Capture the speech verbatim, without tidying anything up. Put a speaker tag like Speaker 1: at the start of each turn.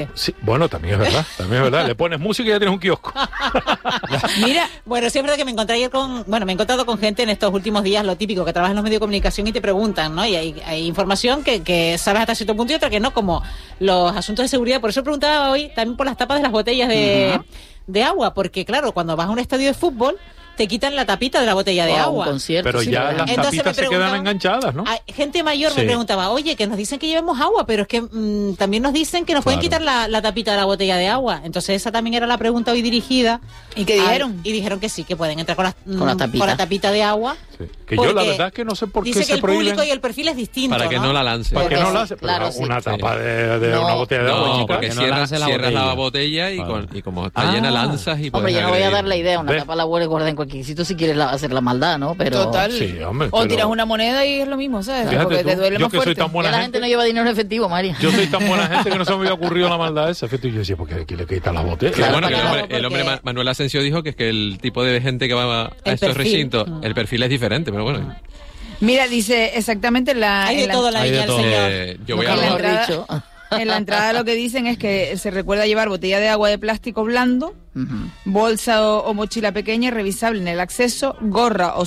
Speaker 1: Sí, bueno, también es verdad, también es verdad. Le pones música y ya tienes un kiosco.
Speaker 2: Mira, bueno, sí es verdad que me encontré ayer con, bueno, me he encontrado con gente en estos últimos días, lo típico, que trabaja en los medios de comunicación y te preguntan, ¿no? Y hay, hay información que, que sabes hasta cierto punto y otra que no, como los asuntos de seguridad. Por eso preguntaba hoy también por las tapas de las botellas de, uh-huh. de agua, porque claro, cuando vas a un estadio de fútbol, te quitan la tapita de la botella de
Speaker 3: oh,
Speaker 2: agua.
Speaker 3: Concierto,
Speaker 1: pero
Speaker 3: sí,
Speaker 1: ya
Speaker 3: claro.
Speaker 1: las
Speaker 2: Entonces
Speaker 1: tapitas se quedan enganchadas, ¿no?
Speaker 2: Gente mayor sí. me preguntaba, oye, que nos dicen que llevemos agua, pero es que mmm, también nos dicen que nos pueden claro. quitar la, la tapita de la botella de agua. Entonces esa también era la pregunta hoy dirigida.
Speaker 3: ¿Y qué dijeron?
Speaker 2: A, y dijeron que sí, que pueden entrar con la,
Speaker 3: con la, tapita.
Speaker 2: con la tapita de agua.
Speaker 1: Sí. Que yo la verdad es que no sé por qué
Speaker 2: dice
Speaker 1: se
Speaker 2: que el
Speaker 1: prohíben.
Speaker 2: público y el perfil es distinto,
Speaker 4: para que no,
Speaker 2: no
Speaker 4: la lance.
Speaker 1: Para que no la lance,
Speaker 3: claro,
Speaker 1: pero
Speaker 3: sí.
Speaker 1: una tapa
Speaker 4: sí.
Speaker 1: de, de
Speaker 3: no,
Speaker 1: una botella de agua,
Speaker 4: no,
Speaker 1: chica.
Speaker 4: porque
Speaker 5: que no
Speaker 4: cierras,
Speaker 5: la
Speaker 4: cierras
Speaker 5: botella.
Speaker 4: la botella y,
Speaker 1: vale.
Speaker 4: con, y como está
Speaker 5: ah.
Speaker 4: llena lanzas y
Speaker 3: hombre, yo no voy a dar la idea, una
Speaker 1: ¿ves?
Speaker 3: tapa la vuelve guarda en cualquier sitio si quieres la, hacer la maldad, ¿no? Pero
Speaker 6: total.
Speaker 1: Sí, hombre,
Speaker 6: o
Speaker 1: pero...
Speaker 6: tiras una moneda y es lo mismo, ¿sabes?
Speaker 1: Fíjate
Speaker 6: porque
Speaker 1: tú,
Speaker 6: te duele
Speaker 1: yo
Speaker 6: más
Speaker 1: que soy
Speaker 6: fuerte.
Speaker 1: tan buena
Speaker 3: ya la
Speaker 1: gente,
Speaker 3: gente no lleva dinero en efectivo, María.
Speaker 1: Yo soy tan buena gente que no se me había ocurrido la maldad esa. Fíjate, y yo decía, ¿por qué aquí le quitan las botellas?
Speaker 4: Claro,
Speaker 2: Claro,
Speaker 4: bueno, que el hombre,
Speaker 2: porque...
Speaker 4: el hombre Manuel Asensio dijo que es que el tipo de gente que va a
Speaker 2: el
Speaker 4: estos
Speaker 2: perfil.
Speaker 4: recintos,
Speaker 2: mm.
Speaker 4: el perfil es diferente, pero bueno.
Speaker 6: Mira, dice exactamente la...
Speaker 2: Hay de
Speaker 6: la,
Speaker 2: todo la
Speaker 5: hay
Speaker 2: niña
Speaker 5: de
Speaker 2: del
Speaker 5: todo.
Speaker 2: señor.
Speaker 4: Eh, yo voy
Speaker 3: Nunca
Speaker 4: a
Speaker 3: mejor
Speaker 6: la
Speaker 3: dicho.
Speaker 6: En la entrada lo que dicen es que se recuerda llevar botella de agua de plástico blando,
Speaker 3: Uh-huh.
Speaker 6: bolsa o, o mochila pequeña revisable en el acceso, gorra o